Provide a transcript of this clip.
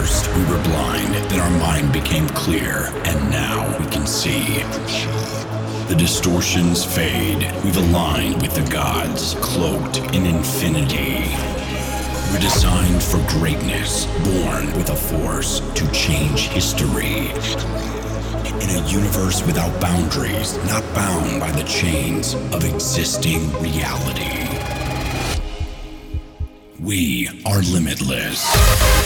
First, we were blind, then our mind became clear, and now we can see. The distortions fade. We've aligned with the gods, cloaked in infinity. We're designed for greatness, born with a force to change history. In a universe without boundaries, not bound by the chains of existing reality. We are limitless.